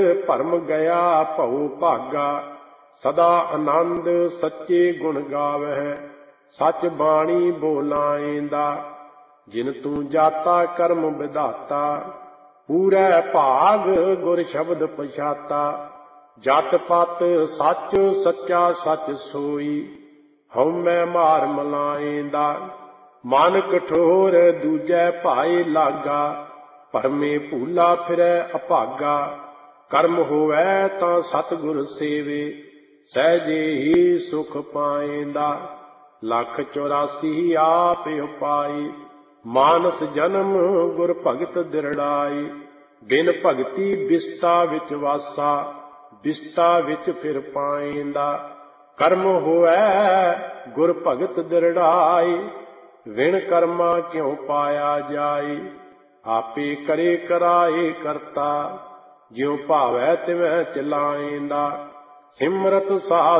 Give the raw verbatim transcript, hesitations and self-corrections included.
ਭਰਮ ਗਿਆ ਭਉ ਭਾਗਾ। ਸਦਾ ਆਨੰਦ ਸੱਚੇ ਗੁਣ ਗਾਵਹਿ, ਸੱਚ ਬਾਣੀ ਬੋਲਾਏਂਦਾ। ਜਿਨ ਤੂੰ ਜਾਤਾ ਕਰਮ ਵਿਧਾਤਾ, ਪੂਰੈ ਭਾਗ ਗੁਰ ਸ਼ਬਦ ਪਛਾਤਾ। ਜਤ ਪਤ ਸੱਚ ਸੱਚਾ ਸੱਚ ਸੋਈ, ਹਉਮੈ ਮਾਰ ਮਲਾਏਂਦਾ। ਮਨ ਕਠੋਰ ਦੂਜੈ ਭਾਏ ਲਾਗਾ, ਭਰਮੇ ਭੂਲਾ ਫਿਰੈ ਅਭਾਗਾ। ਕਰਮ ਹੋਵੈ ਤਾਂ ਸਤਿਗੁਰ ਸੇਵੇ, ਸਹਿਜੇ ਹੀ ਸੁਖ ਪਾਏਂਦਾ। ਲੱਖ ਚੁਰਾਸੀ ਆਪ ਉਪਾਈ, ਮਾਨਸ ਜਨਮ ਗੁਰ ਭਗਤ ਦਿਰੜਾਈ। ਬਿਨ ਭਗਤੀ ਬਿਸਤਾ ਵਿੱਚ ਵਾਸਾ, ਬਿਸਤਾ ਵਿੱਚ ਫਿਰ ਪਾਏਂਦਾ। ਕਰਮ ਹੋਵੈ ਗੁਰ ਭਗਤ ਦਿਰੜਾਈ, ਵਿਣ ਕਰਮਾ ਕਿਉ ਪਾਇਆ ਜਾਈ। ਆਪੇ ਕਰੇ ਕਰਾਏ ਕਰਤਾ, ਜਿਉ ਭਾਵੈ ਤਿਵੈ ਚਲਾਏਂਦਾ। ਸਿਮਰਤ ਸਾਧ